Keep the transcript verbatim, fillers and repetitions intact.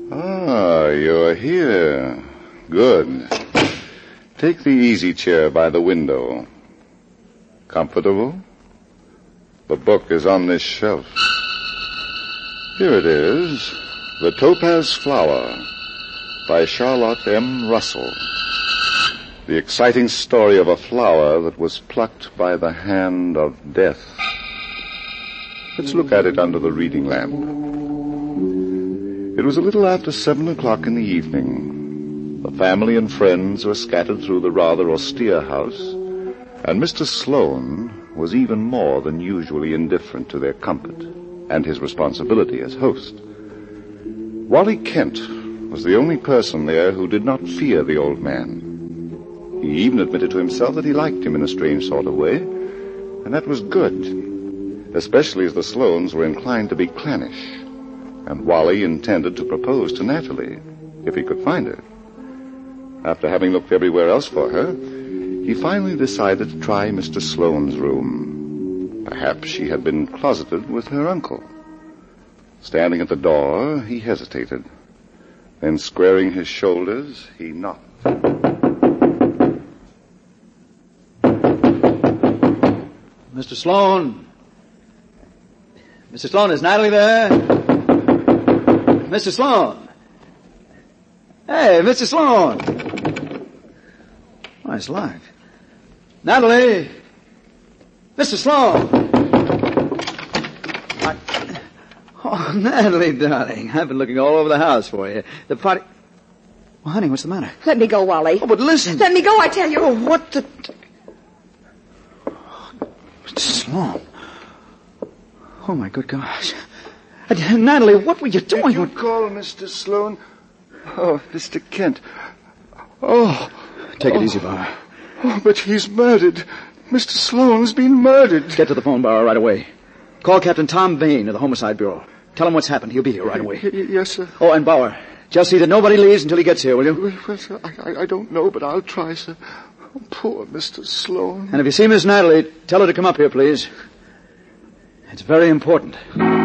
Ah, you're here. Good. Take the easy chair by the window. Comfortable? The book is on this shelf. Here it is. The Topaz Flower by Charlotte M. Russell. The exciting story of a flower that was plucked by the hand of death. Let's look at it under the reading lamp. It was a little after seven o'clock in the evening. The family and friends were scattered through the rather austere house, and Mister Sloane was even more than usually indifferent to their comfort and his responsibility as host. Wally Kent was the only person there who did not fear the old man. He even admitted to himself that he liked him in a strange sort of way, and that was good, especially as the Sloanes were inclined to be clannish, and Wally intended to propose to Natalie, if he could find her. After having looked everywhere else for her, he finally decided to try Mister Sloane's room. Perhaps she had been closeted with her uncle. Standing at the door, he hesitated. Then, squaring his shoulders, he knocked. Mister Sloane. Mister Sloane, is Natalie there? Mister Sloane. Hey, Mister Sloane. Oh, he's alive. Natalie. Mister Sloane. I... Oh, Natalie, darling. I've been looking all over the house for you. The party... Well, honey, what's the matter? Let me go, Wally. Oh, but listen. Let me go, I tell you. Oh, what the... Mister Sloane. Oh, my good gosh. Uh, Natalie, what were you doing? Did you call Mister Sloane? Oh, Mister Kent. Oh. Take it oh. easy, Bauer. Oh, but he's murdered. Mister Sloane's been murdered. Get to the phone, Bauer, right away. Call Captain Tom Bain of the Homicide Bureau. Tell him what's happened. He'll be here right away. Y- y- yes, sir. Oh, and Bauer, just see that nobody leaves until he gets here, will you? Well, sir, I, I, I don't know, but I'll try, sir. Oh, poor Mister Sloane. And if you see Miss Natalie, tell her to come up here, please. It's very important.